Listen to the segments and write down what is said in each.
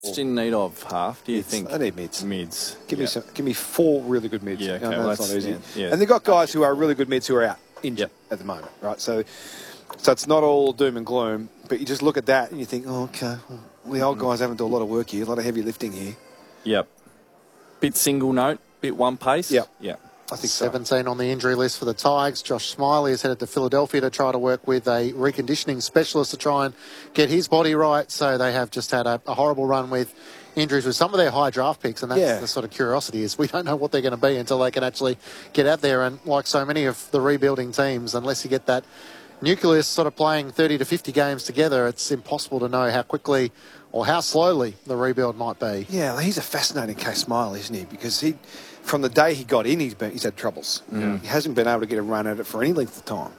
in need of half, do you think? They need mids. Mids. Give me 4 really good mids. Yeah, okay. That's not easy. Yeah. And they've got guys who are really good mids who are out injured at the moment, right? So it's not all doom and gloom, but you just look at that and you think, oh, okay, well, the old guys haven't done a lot of work here, a lot of heavy lifting here. Yep. Bit single note, bit one pace. Yep. Yeah. I think 17 on the injury list for the Tigers. Josh Smiley has headed to Philadelphia to try to work with a reconditioning specialist to try and get his body right. So they have just had a horrible run with injuries with some of their high draft picks, and that's the sort of curiosity is we don't know what they're going to be until they can actually get out there. And like so many of the rebuilding teams, unless you get that nucleus sort of playing 30 to 50 games together, it's impossible to know how quickly or how slowly the rebuild might be. Yeah, he's a fascinating case, Smiley, isn't he? Because from the day he got in, he's had troubles. He hasn't been able to get a run at it for any length of time.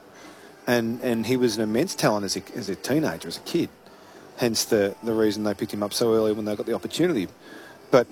And he was an immense talent as a teenager, as a kid. Hence the reason they picked him up so early when they got the opportunity. But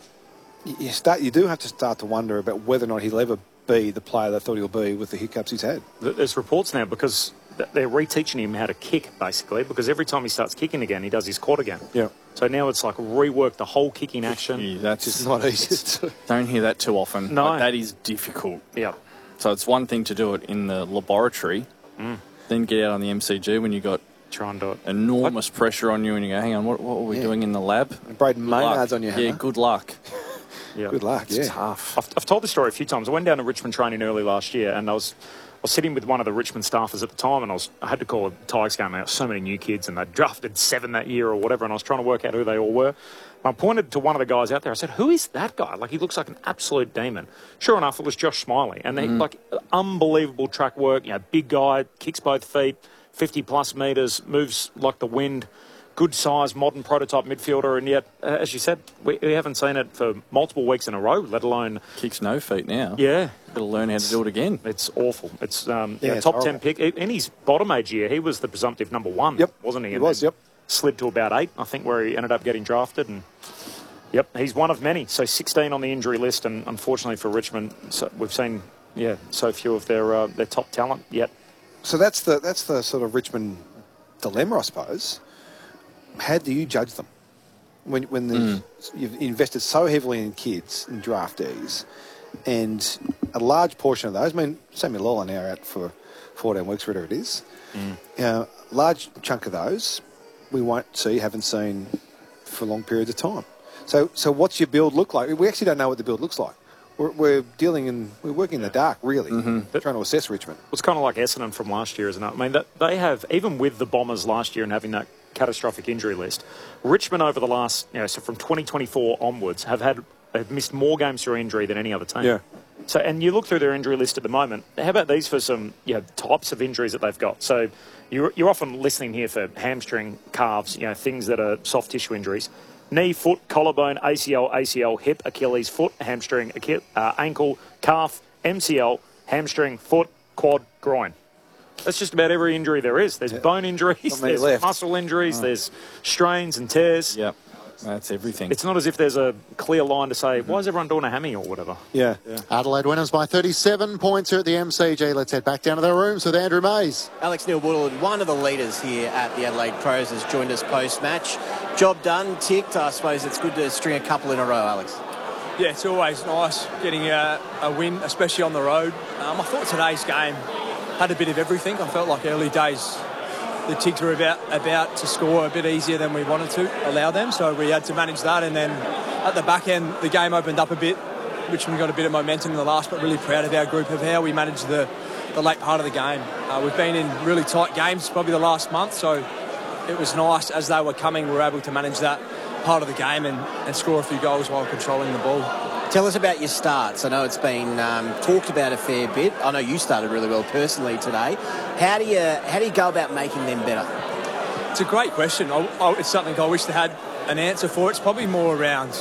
you do have to start to wonder about whether or not he'll ever be the player they thought he'll be with the hiccups he's had. There's reports now because they're reteaching him how to kick, basically, because every time he starts kicking again, he does his quad again. Yeah. So now it's like rework the whole kicking action. Yeah, that's just not easy. Don't hear that too often. No. But that is difficult. Yeah. So it's one thing to do it in the laboratory, then get out on the MCG when you got try and do it. Enormous pressure on you and you go, hang on, what are we doing in the lab? And Braden Maynard's on your hammer. Yeah, good luck. Yeah. Good luck, It's tough. I've told this story a few times. I went down to Richmond training early last year, and I was sitting with one of the Richmond staffers at the time, and I had to call a Tigers game out. So many new kids, and they'd drafted 7 that year or whatever, and I was trying to work out who they all were. And I pointed to one of the guys out there. I said, who is that guy? Like, he looks like an absolute demon. Sure enough, it was Josh Smiley. And they, unbelievable track work, big guy, kicks both feet, 50-plus metres, moves like the wind. Good size, modern prototype midfielder, and yet, as you said, we haven't seen it for multiple weeks in a row, let alone... Kicks no feet now. Yeah. Got to learn how to do it again. It's awful. It's it's top horrible. 10 pick. In his bottom age year, he was the presumptive number 1, wasn't he? He was, Slid to about 8, I think, where he ended up getting drafted, and... he's one of many. So 16 on the injury list, and unfortunately for Richmond, we've seen, so few of their top talent yet. So that's the sort of Richmond dilemma, I suppose. How do you judge them when you've invested so heavily in kids and draftees, and a large portion of those? I mean, Samuel Lawler now out for 14 weeks, whatever it is. Large chunk of those we haven't seen for long periods of time. So what's your build look like? We actually don't know what the build looks like. We're working in the dark, really, trying to assess Richmond. It's kind of like Essendon from last year, isn't it? I mean, they have, even with the Bombers last year and having that catastrophic injury list, Richmond over the last, so from 2024 onwards, have missed more games through injury than any other team. Yeah. So, and you look through their injury list at the moment, how about these for some types of injuries that they've got? So you're often listening here for hamstring, calves, things that are soft tissue injuries. Knee, foot, collarbone, ACL, hip, Achilles, foot, hamstring, ankle, calf, MCL, hamstring, foot, quad, groin. That's just about every injury there is. There's bone injuries, there's muscle injuries, there's strains and tears. Yep, that's everything. It's not as if there's a clear line to say, why is everyone doing a hammy or whatever? Yeah. Adelaide winners by 37 points here at the MCG. Let's head back down to their rooms with Andrew Mays. Alex Neil-Woodland, one of the leaders here at the Adelaide Pros, has joined us post-match. Job done, ticked. I suppose it's good to string a couple in a row, Alex. Yeah, it's always nice getting a win, especially on the road. I thought today's game had a bit of everything. I felt like early days the Tigs were about to score a bit easier than we wanted to allow them, so we had to manage that. And then at the back end, the game opened up a bit. Richmond got a bit of momentum in the last, but really proud of our group of how we managed the late part of the game. We've been in really tight games, probably the last month, so it was nice as they were coming, we were able to manage that part of the game and score a few goals while controlling the ball. Tell us about your starts. I know it's been talked about a fair bit. I know you started really well personally today. How do you go about making them better? It's a great question. It's something I wish they had an answer for. It's probably more around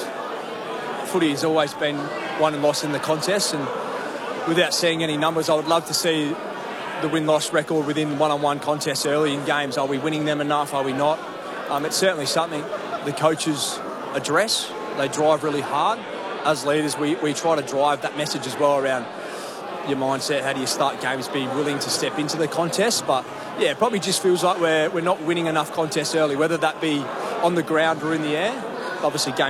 footy has always been won and lost in the contest, and without seeing any numbers, I would love to see the win-loss record within one-on-one contests early in games. Are we winning them enough? Are we not? It's certainly something the coaches address. They drive really hard. As leaders, we try to drive that message as well around your mindset. How do you start games? Be willing to step into the contest. But, yeah, it probably just feels like we're not winning enough contests early, whether that be on the ground or in the air. obviously game